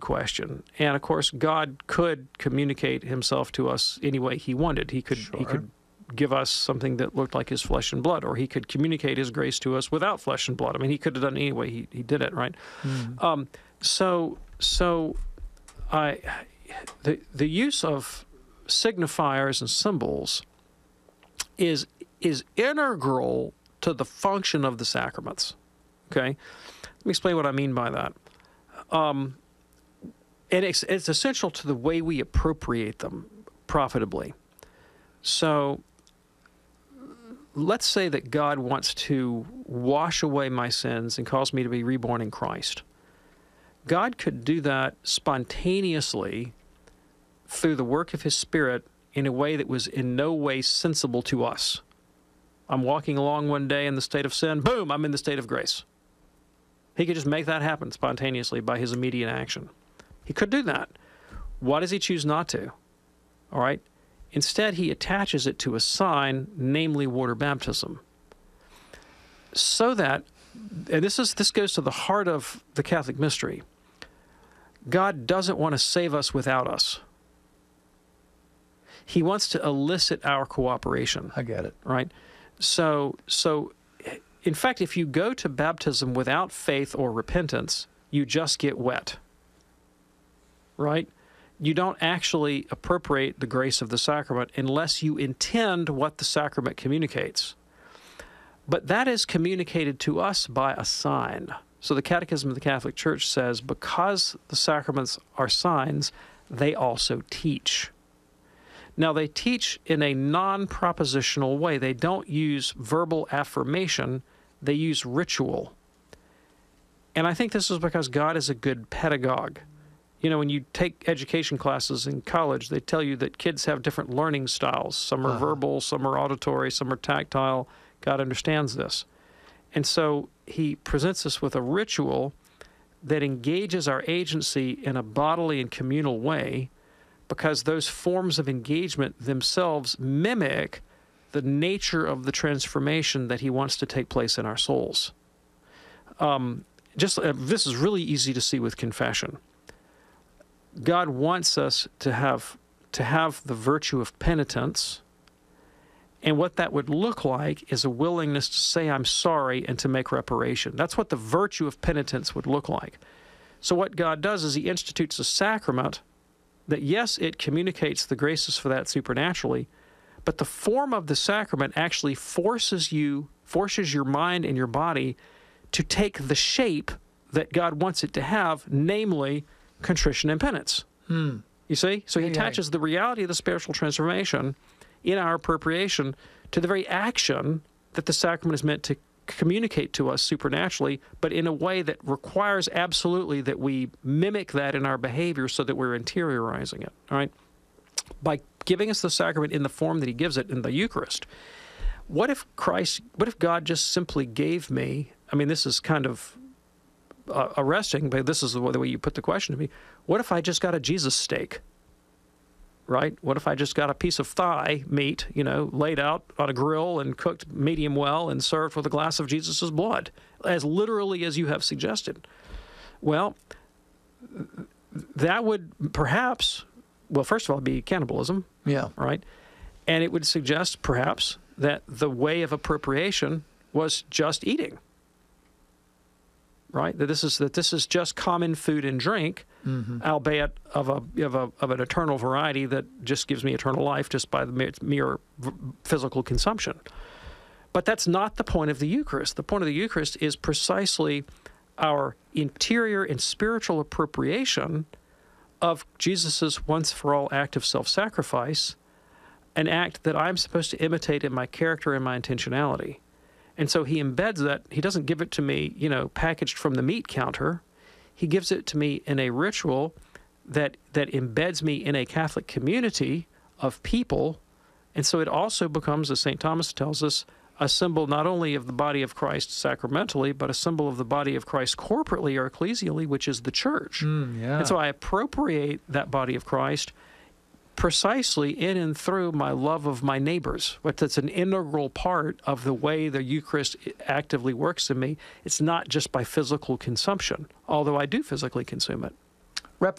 question. And of course, God could communicate himself to us any way he wanted. He could give us something that looked like his flesh and blood, or he could communicate his grace to us without flesh and blood. I mean, he could have done it any way he did it, right? Mm. The use of signifiers and symbols is integral to the function of the sacraments. Okay, let me explain what I mean by that. And it's essential to the way we appropriate them profitably. So let's say that God wants to wash away my sins and cause me to be reborn in Christ. God could do that spontaneously through the work of his Spirit in a way that was in no way sensible to us. I'm walking along one day in the state of sin, boom, I'm in the state of grace. He could just make that happen spontaneously by his immediate action. He could do that. Why does he choose not to? All right? Instead, he attaches it to a sign, namely water baptism. So that, and this goes to the heart of the Catholic mystery, God doesn't want to save us without us. He wants to elicit our cooperation. I get it. Right? So, in fact, if you go to baptism without faith or repentance, you just get wet. Right? You don't actually appropriate the grace of the sacrament unless you intend what the sacrament communicates. But that is communicated to us by a sign. So the Catechism of the Catholic Church says, because the sacraments are signs, they also teach. Now, they teach in a non-propositional way. They don't use verbal affirmation. They use ritual. And I think this is because God is a good pedagogue. You know, when you take education classes in college, they tell you that kids have different learning styles. Some are verbal, some are auditory, some are tactile. God understands this. And so he presents us with a ritual that engages our agency in a bodily and communal way, because those forms of engagement themselves mimic the nature of the transformation that he wants to take place in our souls. This is really easy to see with confession. God wants us to have the virtue of penitence, and what that would look like is a willingness to say I'm sorry and to make reparation. That's what the virtue of penitence would look like. So what God does is he institutes a sacrament that, yes, it communicates the graces for that supernaturally, but the form of the sacrament actually forces your mind and your body to take the shape that God wants it to have, namely contrition and penance. You see? So he attaches the reality of the spiritual transformation in our appropriation to the very action that the sacrament is meant to communicate to us supernaturally, but in a way that requires absolutely that we mimic that in our behavior so that we're interiorizing it. All right? By giving us the sacrament in the form that he gives it in the Eucharist, what if God just simply gave me, I mean, this is kind of arresting, but this is the way you put the question to me. What if I just got a Jesus steak? Right? What if I just got a piece of thigh meat, laid out on a grill and cooked medium well and served with a glass of Jesus' blood, as literally as you have suggested? Well, that would perhaps, first of all, be cannibalism. Yeah. Right? And it would suggest perhaps that the way of appropriation was just eating. Right? That this is just common food and drink, albeit of an eternal variety that just gives me eternal life just by the mere physical consumption. But that's not the point of the Eucharist. The point of the Eucharist is precisely our interior and spiritual appropriation of Jesus' once-for-all act of self-sacrifice, an act that I'm supposed to imitate in my character and my intentionality. And so he embeds that. He doesn't give it to me, packaged from the meat counter. He gives it to me in a ritual that embeds me in a Catholic community of people. And so it also becomes, as St. Thomas tells us, a symbol not only of the body of Christ sacramentally, but a symbol of the body of Christ corporately or ecclesially, which is the church. And so I appropriate that body of Christ precisely in and through my love of my neighbors. But that's an integral part of the way the Eucharist actively works in me. It's not just by physical consumption, although I do physically consume it.